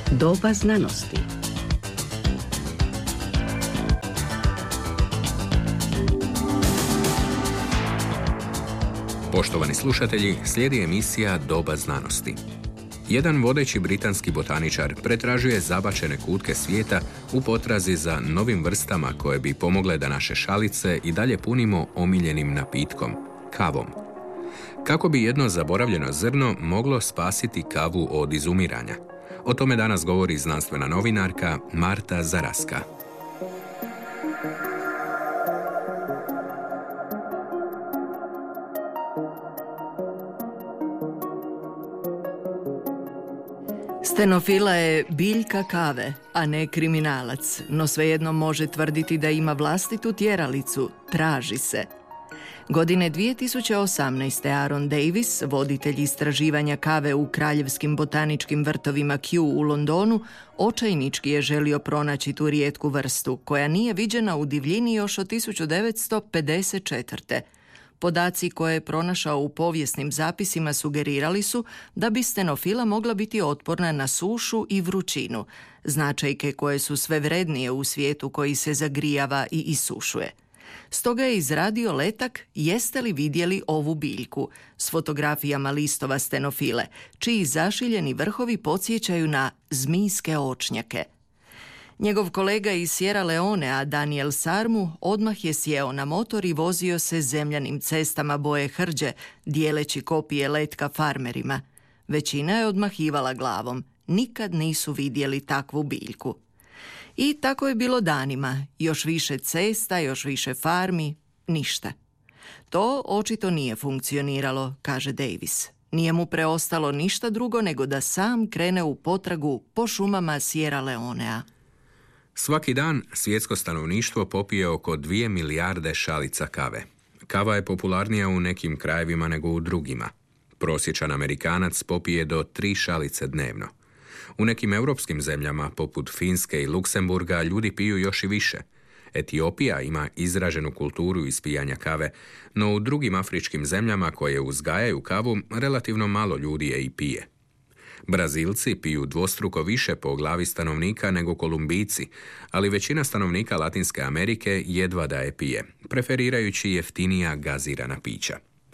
Doba znanosti. Poštovani slušatelji, slijedi emisija Doba znanosti. Jedan vodeći britanski botaničar pretražuje zabačene kutke svijeta u potrazi za novim vrstama koje bi pomogle da naše šalice i dalje punimo omiljenim napitkom, kavom. Kako bi jedno zaboravljeno zrno moglo spasiti kavu od izumiranja? O tome danas govori znanstvena novinarka Marta Zaraska. Stenofila je biljka kave, a ne kriminalac, no svejedno može tvrditi da ima vlastitu tjeralicu, traži se. Godine 2018. Aaron Davis, voditelj istraživanja kave u kraljevskim botaničkim vrtovima Kew u Londonu, očajnički je želio pronaći tu rijetku vrstu, koja nije viđena u divljini još od 1954. Podaci koje je pronašao u povijesnim zapisima sugerirali su da bi stenofila mogla biti otporna na sušu i vrućinu, značajke koje su sve vrednije u svijetu koji se zagrijava i isušuje. Stoga je izradio letak Jeste li vidjeli ovu biljku s fotografijama listova stenofile, čiji zašiljeni vrhovi podsjećaju na zmijske očnjake. Njegov kolega iz Sierra Leonea, Daniel Sarmu, odmah je sjeo na motor i vozio se zemljanim cestama boje hrđe, dijeleći kopije letka farmerima. Većina je odmahivala glavom. Nikad nisu vidjeli takvu biljku. I tako je bilo danima. Još više cesta, još više farmi, ništa. To očito nije funkcioniralo, kaže Davis. Nije mu preostalo ništa drugo nego da sam krene u potragu po šumama Sierra Leonea. Svaki dan svjetsko stanovništvo popije oko 2 milijarde šalica kave. Kava je popularnija u nekim krajevima nego u drugima. Prosječan Amerikanac popije do 3 šalice dnevno. U nekim europskim zemljama, poput Finske i Luksemburga, ljudi piju još i više. Etiopija ima izraženu kulturu ispijanja kave, no u drugim afričkim zemljama koje uzgajaju kavu, relativno malo ljudi je i pije. Brazilci piju dvostruko više po glavi stanovnika nego Kolumbijci, ali većina stanovnika Latinske Amerike jedva da je pije, preferirajući jeftinija gazirana pića.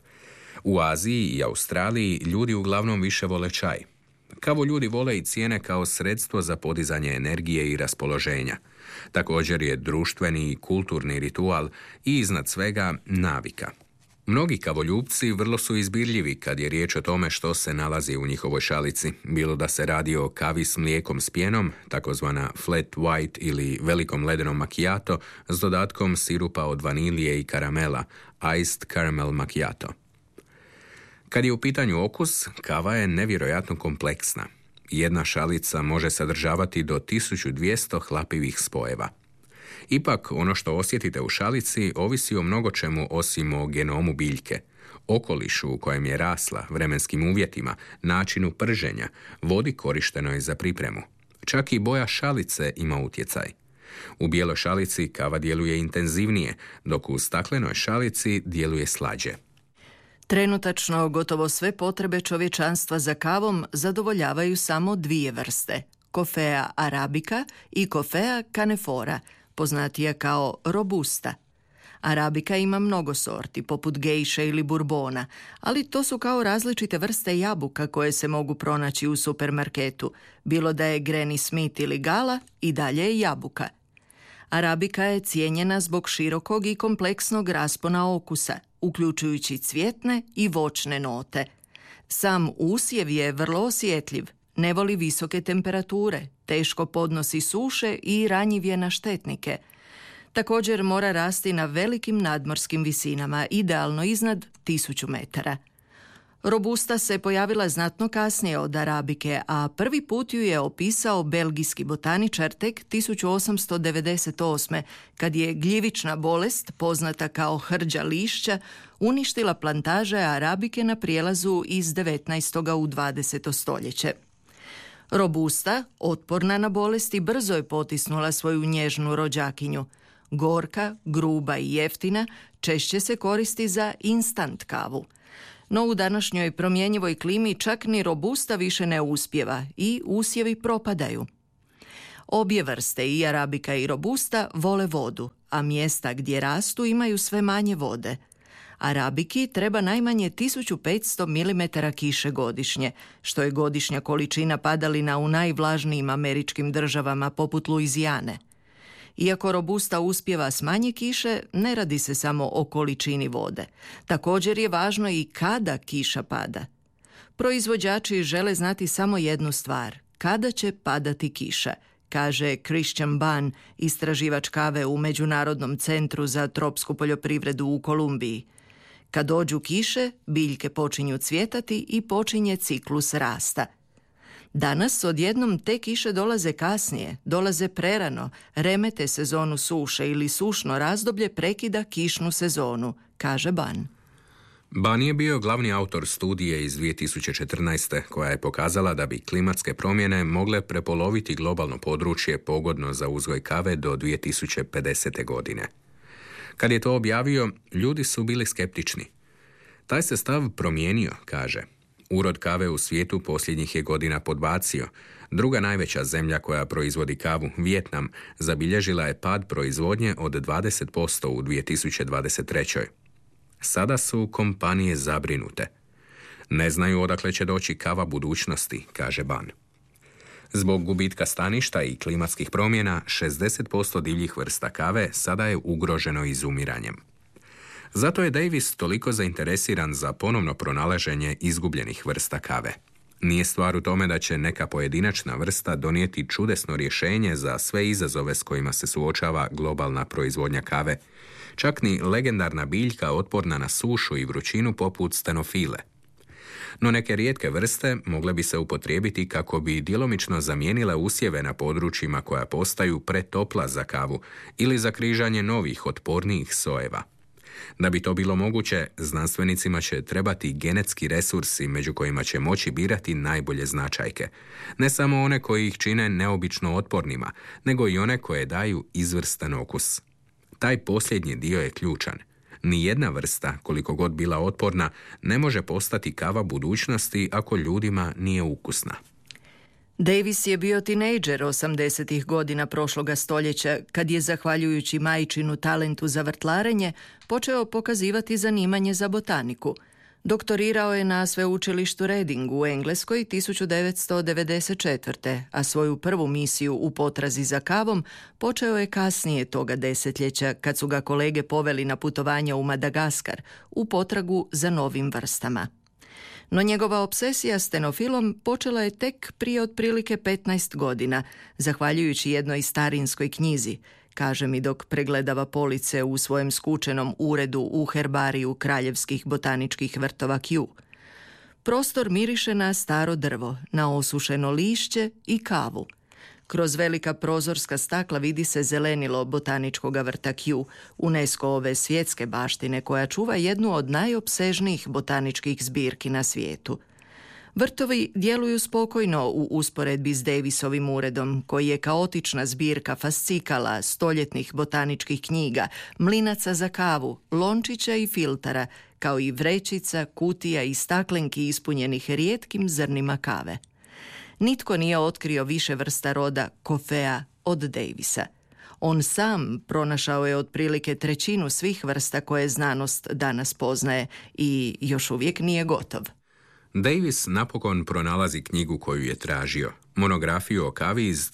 U Aziji i Australiji ljudi uglavnom više vole čaj. Kavu ljudi vole i cijene kao sredstvo za podizanje energije i raspoloženja. Također je društveni i kulturni ritual i iznad svega navika. Mnogi kavoljupci vrlo su izbirljivi kad je riječ o tome što se nalazi u njihovoj šalici, bilo da se radi o kavi s mlijekom s pjenom, takozvana flat white ili velikom ledenom macchiato s dodatkom sirupa od vanilije i karamela, iced caramel macchiato. Kad je u pitanju okus, kava je nevjerojatno kompleksna. Jedna šalica može sadržavati do 1200 hlapivih spojeva. Ipak, ono što osjetite u šalici ovisi o mnogo čemu osim o genomu biljke, okolišu u kojem je rasla, vremenskim uvjetima, načinu prženja, vodi korištenoj za pripremu. Čak i boja šalice ima utjecaj. U bijeloj šalici kava djeluje intenzivnije, dok u staklenoj šalici djeluje slađe. Trenutačno gotovo sve potrebe čovječanstva za kavom zadovoljavaju samo 2 vrste, Coffea arabica i Coffea canephora, poznatija kao robusta. Arabika ima mnogo sorti, poput gejše ili burbona, ali to su kao različite vrste jabuka koje se mogu pronaći u supermarketu, bilo da je Granny Smith ili Gala, i dalje je jabuka. Arabika je cijenjena zbog širokog i kompleksnog raspona okusa, uključujući cvjetne i voćne note. Sam usjev je vrlo osjetljiv, ne voli visoke temperature, teško podnosi suše i ranjiv je na štetnike. Također mora rasti na velikim nadmorskim visinama, idealno iznad 1000 metara. Robusta se pojavila znatno kasnije od arabike, a prvi put ju je opisao belgijski botaničar tek 1898. kad je gljivična bolest, poznata kao hrđa lišća, uništila plantaže arabike na prijelazu iz 19. u 20. stoljeće. Robusta, otporna na bolesti, brzo je potisnula svoju nježnu rođakinju. Gorka, gruba i jeftina, češće se koristi za instant kavu. No u današnjoj promjenjivoj klimi čak ni robusta više ne uspijeva i usjevi propadaju. Obje vrste, i arabika i robusta, vole vodu, a mjesta gdje rastu imaju sve manje vode. Arabiki treba najmanje 1500 mm kiše godišnje, što je godišnja količina padalina u najvlažnijim američkim državama poput Luizijane. Iako robusta uspijeva s manje kiše, ne radi se samo o količini vode. Također je važno i kada kiša pada. Proizvođači žele znati samo jednu stvar: kada će padati kiša, kaže Christian Ban, istraživač kave u Međunarodnom centru za tropsku poljoprivredu u Kolumbiji. Kad dođu kiše, biljke počinju cvjetati i počinje ciklus rasta. Danas odjednom te kiše dolaze kasnije, dolaze prerano, remete sezonu suše ili sušno razdoblje prekida kišnu sezonu, kaže Ban. Ban je bio glavni autor studije iz 2014. koja je pokazala da bi klimatske promjene mogle prepoloviti globalno područje pogodno za uzgoj kave do 2050. godine. Kad je to objavio, ljudi su bili skeptični. Taj se stav promijenio, kaže. Urod kave u svijetu posljednjih je godina podbacio. Druga najveća zemlja koja proizvodi kavu, Vijetnam, zabilježila je pad proizvodnje od 20% u 2023. Sada su kompanije zabrinute. Ne znaju odakle će doći kava budućnosti, kaže Ban. Zbog gubitka staništa i klimatskih promjena, 60% divljih vrsta kave sada je ugroženo izumiranjem. Zato je Davis toliko zainteresiran za ponovno pronalaženje izgubljenih vrsta kave. Nije stvar u tome da će neka pojedinačna vrsta donijeti čudesno rješenje za sve izazove s kojima se suočava globalna proizvodnja kave. Čak ni legendarna biljka otporna na sušu i vrućinu poput stenofile. No neke rijetke vrste mogle bi se upotrijebiti kako bi djelomično zamijenile usjeve na područjima koja postaju pretopla za kavu ili za križanje novih otpornijih sojeva. Da bi to bilo moguće, znanstvenicima će trebati genetski resursi među kojima će moći birati najbolje značajke. Ne samo one koji ih čine neobično otpornima, nego i one koje daju izvrstan okus. Taj posljednji dio je ključan. Nijedna vrsta, koliko god bila otporna, ne može postati kava budućnosti ako ljudima nije ukusna. Davis je bio tinejdžer 80-ih godina prošloga stoljeća, kad je, zahvaljujući majčinu talentu za vrtlarenje, počeo pokazivati zanimanje za botaniku. Doktorirao je na sveučilištu Reading u Engleskoj 1994. a svoju prvu misiju u potrazi za kavom počeo je kasnije toga desetljeća, kad su ga kolege poveli na putovanje u Madagaskar u potragu za novim vrstama. No njegova obsesija stenofilom počela je tek prije otprilike 15 godina, zahvaljujući jednoj starinskoj knjizi, kaže mi dok pregledava police u svojem skučenom uredu u herbariju kraljevskih botaničkih vrtova Kew. Prostor miriše na staro drvo, na osušeno lišće i kavu. Kroz velika prozorska stakla vidi se zelenilo botaničkog vrta Kew, UNESCO-ove svjetske baštine koja čuva jednu od najopsežnijih botaničkih zbirki na svijetu. Vrtovi djeluju spokojno u usporedbi s Davisovim uredom, koji je kaotična zbirka fascikala, stoljetnih botaničkih knjiga, mlinaca za kavu, lončića i filtara, kao i vrećica, kutija i staklenki ispunjenih rijetkim zrnima kave. Nitko nije otkrio više vrsta roda kofea od Davisa. On sam pronašao je otprilike trećinu svih vrsta koje znanost danas poznaje i još uvijek nije gotov. Davis napokon pronalazi knjigu koju je tražio, monografiju o kavi iz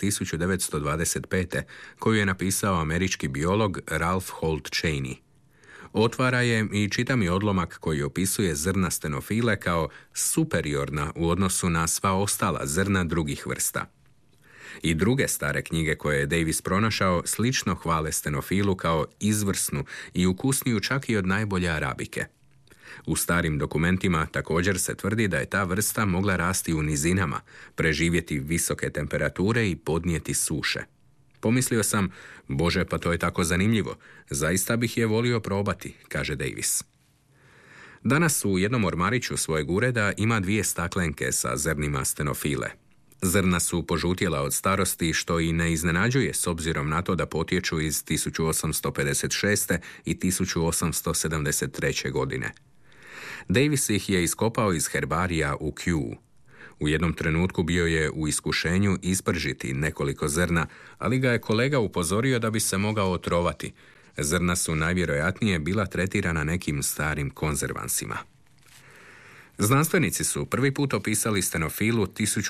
1925. koju je napisao američki biolog Ralph Holt Cheney. Otvara je i čita mi odlomak koji opisuje zrna stenofile kao superiorna u odnosu na sva ostala zrna drugih vrsta. I druge stare knjige koje je Davis pronašao slično hvale stenofilu kao izvrsnu i ukusniju čak i od najbolje arabike. U starim dokumentima također se tvrdi da je ta vrsta mogla rasti u nizinama, preživjeti visoke temperature i podnijeti suše. Pomislio sam, Bože, pa to je tako zanimljivo. Zaista bih je volio probati, kaže Davis. Danas u jednom ormariću svojeg ureda ima 2 staklenke sa zrnima stenofile. Zrna su požutjela od starosti, što i ne iznenađuje s obzirom na to da potječu iz 1856. i 1873. godine. Davis ih je iskopao iz herbarija u Kew. U jednom trenutku bio je u iskušenju ispržiti nekoliko zrna, ali ga je kolega upozorio da bi se mogao otrovati. Zrna su najvjerojatnije bila tretirana nekim starim konzervansima. Znanstvenici su prvi put opisali stenofilu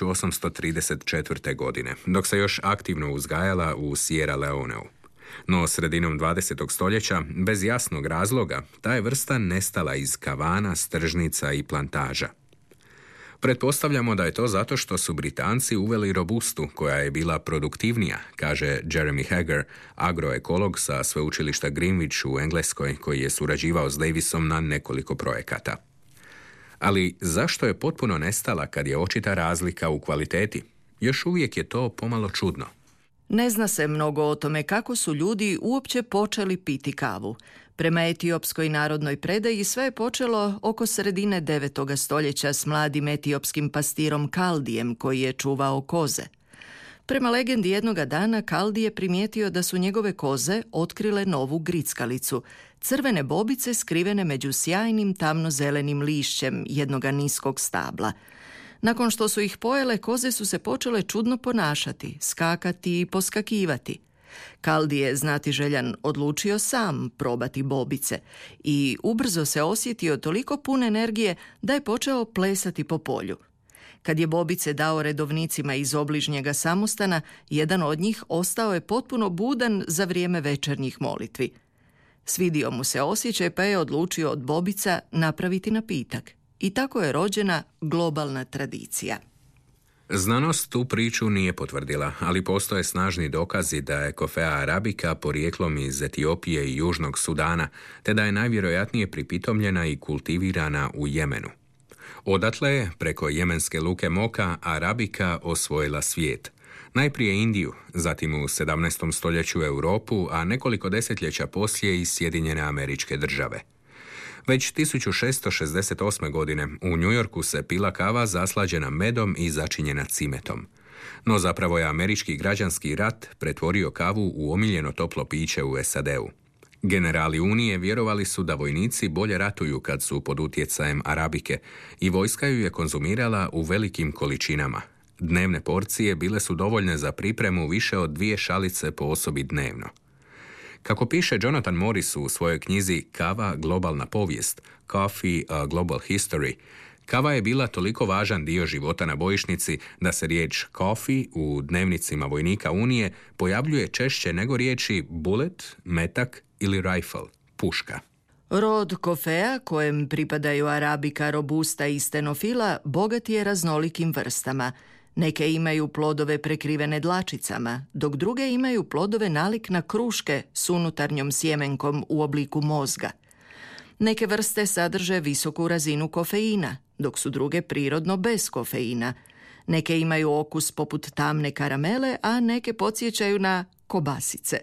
1834. godine, dok se još aktivno uzgajala u Sierra Leoneu. No sredinom 20. stoljeća, bez jasnog razloga, ta je vrsta nestala iz kavana, stržnica i plantaža. Pretpostavljamo da je to zato što su Britanci uveli robustu, koja je bila produktivnija, kaže Jeremy Hager, agroekolog sa sveučilišta Greenwich u Engleskoj, koji je surađivao s Davisom na nekoliko projekata. Ali zašto je potpuno nestala kad je očita razlika u kvaliteti? Još uvijek je to pomalo čudno. Ne zna se mnogo o tome kako su ljudi uopće počeli piti kavu. Prema etiopskoj narodnoj predaji sve je počelo oko sredine 9. stoljeća s mladim etiopskim pastirom Kaldijem koji je čuvao koze. Prema legendi jednoga dana Kaldi je primijetio da su njegove koze otkrile novu grickalicu, crvene bobice skrivene među sjajnim tamno-zelenim lišćem jednoga niskog stabla. Nakon što su ih pojele, koze su se počele čudno ponašati, skakati i poskakivati. Kaldi je, znatiželjan, odlučio sam probati bobice i ubrzo se osjetio toliko pun energije da je počeo plesati po polju. Kad je bobice dao redovnicima iz obližnjega samostana, jedan od njih ostao je potpuno budan za vrijeme večernjih molitvi. Svidio mu se osjećaj pa je odlučio od bobica napraviti napitak. I tako je rođena globalna tradicija. Znanost tu priču nije potvrdila, ali postoje snažni dokazi da je Coffea arabica porijeklom iz Etiopije i Južnog Sudana, te da je najvjerojatnije pripitomljena i kultivirana u Jemenu. Odatle je, preko jemenske luke Moka, arabika osvojila svijet. Najprije Indiju, zatim u 17. stoljeću Europu, a nekoliko desetljeća poslije i Sjedinjene Američke Države. Već 1668. godine u New Yorku se pila kava zaslađena medom i začinjena cimetom. No zapravo je američki građanski rat pretvorio kavu u omiljeno toplo piće u SAD-u. Generali Unije vjerovali su da vojnici bolje ratuju kad su pod utjecajem arabike i vojska ju je konzumirala u velikim količinama. Dnevne porcije bile su dovoljne za pripremu više od 2 šalice po osobi dnevno. Kako piše Jonathan Morris u svojoj knjizi Kava, globalna povijest, Coffee, a Global History, kava je bila toliko važan dio života na bojišnici da se riječ coffee u dnevnicima vojnika Unije pojavljuje češće nego riječi bullet, metak ili rifle, puška. Rod Coffea, kojem pripadaju arabika, robusta i stenofila, bogat je raznolikim vrstama. Neke imaju plodove prekrivene dlačicama, dok druge imaju plodove nalik na kruške s unutarnjom sjemenkom u obliku mozga. Neke vrste sadrže visoku razinu kofeina, dok su druge prirodno bez kofeina. Neke imaju okus poput tamne karamele, a neke podsjećaju na kobasice.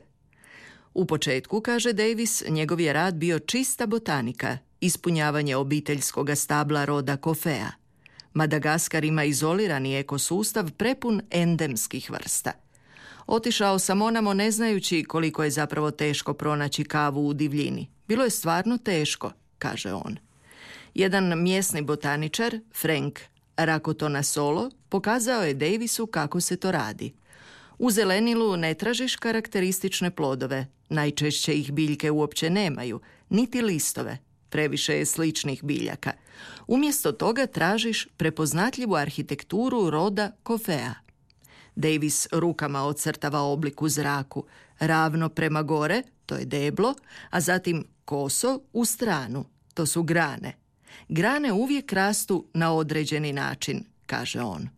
U početku, kaže Davis, njegov je rad bio čista botanika, ispunjavanje obiteljskog stabla roda Coffea. Madagaskar ima izolirani ekosustav prepun endemskih vrsta. Otišao sam onamo ne znajući koliko je zapravo teško pronaći kavu u divljini. Bilo je stvarno teško, kaže on. Jedan mjesni botaničar, Frank Rakotonasolo, pokazao je Davisu kako se to radi. U zelenilu ne tražiš karakteristične plodove, najčešće ih biljke uopće nemaju, niti listove. Previše je sličnih biljaka. Umjesto toga tražiš prepoznatljivu arhitekturu roda Coffea. Davis rukama ocrtava oblik u zraku, ravno prema gore, to je deblo, a zatim koso u stranu, to su grane. Grane uvijek rastu na određeni način, kaže on.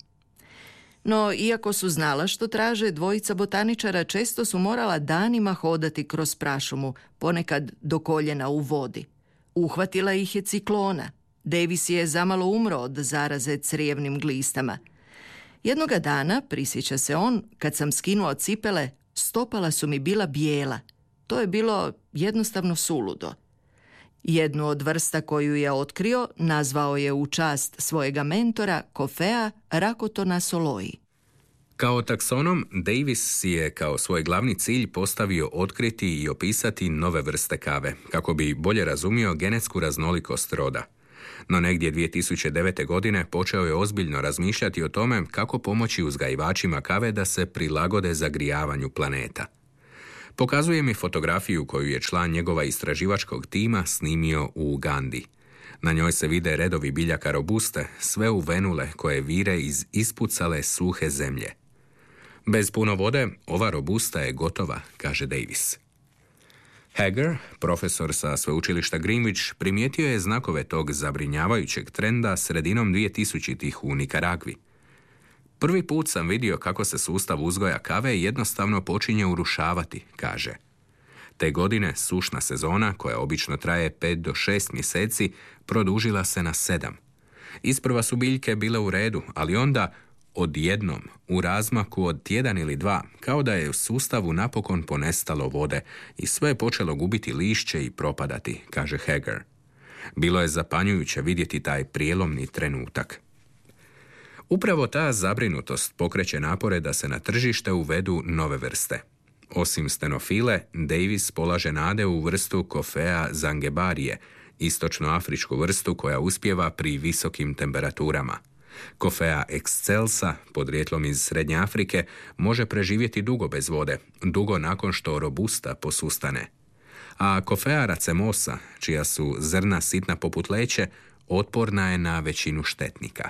No, iako su znala što traže, dvojica botaničara često su morala danima hodati kroz prašumu, ponekad do koljena u vodi. Uhvatila ih je ciklona. Davis je zamalo umro od zaraze crijevnim glistama. Jednoga dana, prisjeća se on, kad sam skinuo cipele, stopala su mi bila bijela. To je bilo jednostavno suludo. Jednu od vrsta koju je otkrio nazvao je u čast svojega mentora Coffea Rakotonasoloi. Kao taksonom, Davis si je kao svoj glavni cilj postavio otkriti i opisati nove vrste kave, kako bi bolje razumio genetsku raznolikost roda. No negdje 2009. godine počeo je ozbiljno razmišljati o tome kako pomoći uzgajivačima kave da se prilagode zagrijavanju planeta. Pokazuje mi fotografiju koju je član njegova istraživačkog tima snimio u Ugandi. Na njoj se vide redovi biljaka robuste, sve uvenule koje vire iz ispucale suhe zemlje. Bez puno vode, ova robusta je gotova, kaže Davis. Hager, profesor sa sveučilišta Greenwich, primijetio je znakove tog zabrinjavajućeg trenda sredinom 2000-ih u Nikaragvi. Prvi put sam vidio kako se sustav uzgoja kave jednostavno počinje urušavati, kaže. Te godine sušna sezona, koja obično traje 5 do 6 mjeseci, produžila se na 7. Isprva su biljke bile u redu, ali onda odjednom, u razmaku od tjedan ili 2, kao da je u sustavu napokon ponestalo vode i sve je počelo gubiti lišće i propadati, kaže Hager. Bilo je zapanjujuće vidjeti taj prijelomni trenutak. Upravo ta zabrinutost pokreće napore da se na tržište uvedu nove vrste. Osim stenofile, Davis polaže nade u vrstu Coffea zangebarije, istočnoafričku vrstu koja uspijeva pri visokim temperaturama. Coffea excelsa, podrijetlom iz Srednje Afrike, može preživjeti dugo bez vode, dugo nakon što robusta posustane. A Coffea racemosa, čija su zrna sitna poput leće, otporna je na većinu štetnika.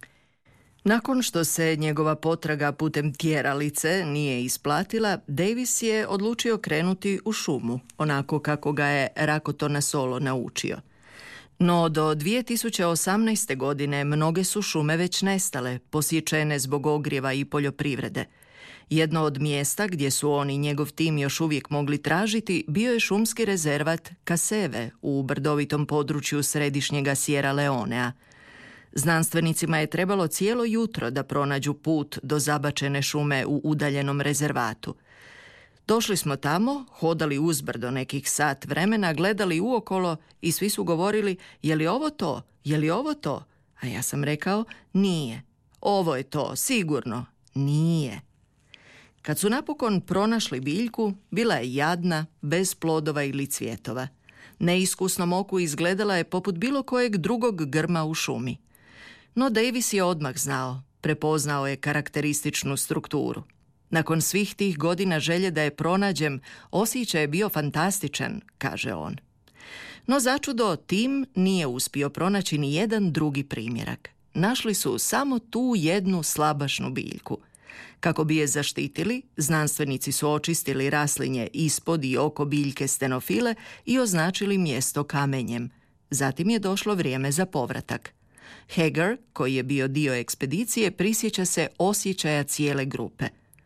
Nakon što se njegova potraga putem tjeralice nije isplatila, Davis je odlučio krenuti u šumu, onako kako ga je Rakotonasolo naučio. No do 2018. godine mnoge su šume već nestale, posječene zbog ogrijeva i poljoprivrede. Jedno od mjesta gdje su on i njegov tim još uvijek mogli tražiti bio je šumski rezervat Kaseve u brdovitom području središnjega Sierra Leonea. Znanstvenicima je trebalo cijelo jutro da pronađu put do zabačene šume u udaljenom rezervatu. Došli smo tamo, hodali uzbrdo nekih sat vremena, gledali uokolo i svi su govorili: je li ovo to? Je li ovo to? A ja sam rekao: nije. Ovo je to, sigurno. Nije. Kad su napokon pronašli biljku, bila je jadna, bez plodova ili cvjetova. Neiskusnom oku izgledala je poput bilo kojeg drugog grma u šumi. No Davis je odmah znao, prepoznao je karakterističnu strukturu. Nakon svih tih godina želje da je pronađem, osjećaj je bio fantastičan, kaže on. No začudo, tim nije uspio pronaći ni jedan drugi primjerak. Našli su samo tu jednu slabašnu biljku. Kako bi je zaštitili, znanstvenici su očistili raslinje ispod i oko biljke stenofile i označili mjesto kamenjem. Zatim je došlo vrijeme za povratak. Hager, koji je bio dio ekspedicije, prisjeća se osjećaja cijele grupe.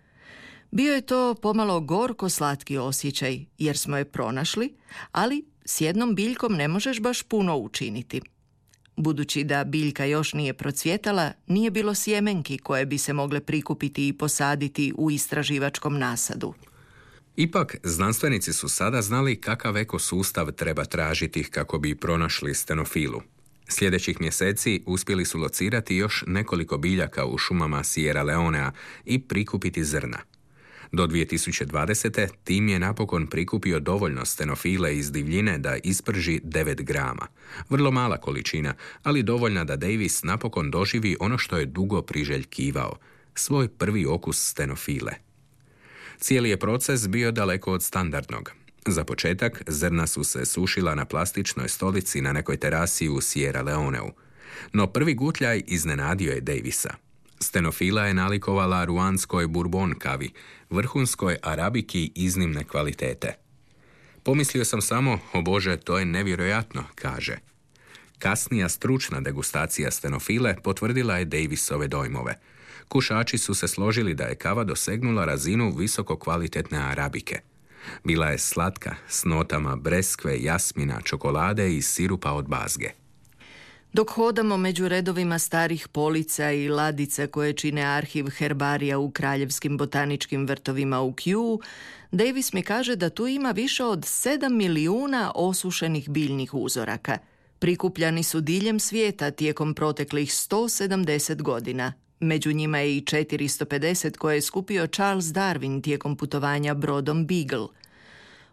Bio je to pomalo gorko-slatki osjećaj, jer smo je pronašli, ali s jednom biljkom ne možeš baš puno učiniti. Budući da biljka još nije procvjetala, nije bilo sjemenki koje bi se mogle prikupiti i posaditi u istraživačkom nasadu. Ipak, znanstvenici su sada znali kakav ekosustav treba tražiti kako bi pronašli stenofilu. Sljedećih mjeseci uspjeli su locirati još nekoliko biljaka u šumama Sierra Leonea i prikupiti zrna. Do 2020. tim je napokon prikupio dovoljno stenofile iz divljine da isprži 9 grama. Vrlo mala količina, ali dovoljna da Davis napokon doživi ono što je dugo priželjkivao, svoj prvi okus stenofile. Cijeli je proces bio daleko od standardnog. Za početak, zrna su se sušila na plastičnoj stolici na nekoj terasi u Sierra Leoneu. No prvi gutljaj iznenadio je Davisa. Stenofila je nalikovala ruanskoj bourbon kavi, vrhunskoj arabiki iznimne kvalitete. Pomislio sam samo: o Bože, to je nevjerojatno, kaže. Kasnija stručna degustacija stenofile potvrdila je Davisove dojmove. Kušači su se složili da je kava dosegnula razinu visoko kvalitetne arabike. Bila je slatka, s notama breskve, jasmina, čokolade i sirupa od bazge. Dok hodamo među redovima starih polica i ladica koje čine arhiv herbarija u kraljevskim botaničkim vrtovima u Kew, Davis mi kaže da tu ima više od 7 milijuna osušenih biljnih uzoraka. Prikupljani su diljem svijeta tijekom proteklih 170 godina. Među njima je i 450 koje je skupio Charles Darwin tijekom putovanja brodom Beagle.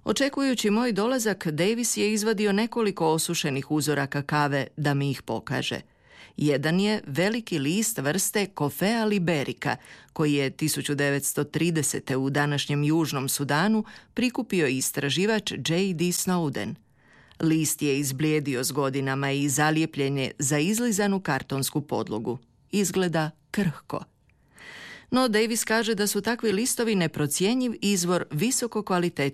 Očekujući moj dolazak, Davis je izvadio nekoliko osušenih uzoraka kave da mi ih pokaže. Jedan je veliki list vrste Coffea liberica, koji je 1930. u današnjem Južnom Sudanu prikupio istraživač J.D. Snowden. List je izblijedio s godinama i zalijepljen je za izlizanu kartonsku podlogu. Izgleda krhko. No Davis kaže da su takvi listovi neprocjenjiv izvor visoko kvalitetnih